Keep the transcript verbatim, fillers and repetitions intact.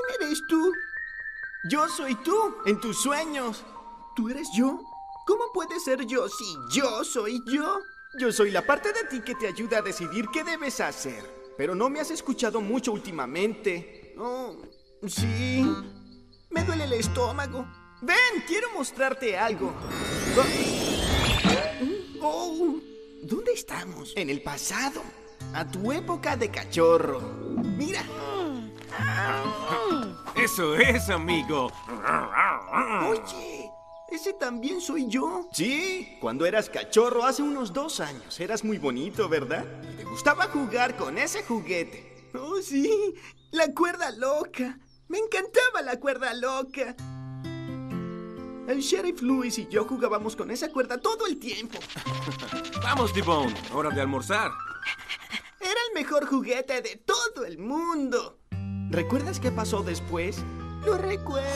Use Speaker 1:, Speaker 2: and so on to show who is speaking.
Speaker 1: ¿Eres tú? Yo soy tú, en tus sueños. ¿Tú eres yo? ¿Cómo puede ser yo si yo soy yo? Yo soy la parte de ti que te ayuda a decidir qué debes hacer. Pero no me has escuchado mucho últimamente. Oh, sí. Me duele el estómago. Ven, quiero mostrarte algo. Oh, ¿dónde estamos? En el pasado. A tu época de cachorro. Mira.
Speaker 2: Eso es, amigo.
Speaker 1: Oye, ese también soy yo. Sí, cuando eras cachorro hace unos dos años. Eras muy bonito, ¿verdad? Y te gustaba jugar con ese juguete. Oh, sí, la cuerda loca. Me encantaba la cuerda loca. El Sheriff Louis y yo jugábamos con esa cuerda todo el tiempo.
Speaker 2: Vamos, T-Bone, hora de almorzar.
Speaker 1: Era el mejor juguete de todo el mundo. ¿Recuerdas qué pasó después? Lo recuerdo.